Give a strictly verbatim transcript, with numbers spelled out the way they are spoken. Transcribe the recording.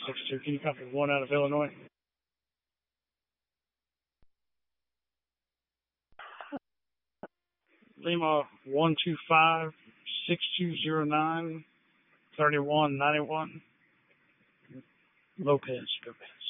six two. Can you copy one out of Illinois? Lima one two five six two zero nine thirty one ninety one. Lopez, Lopez.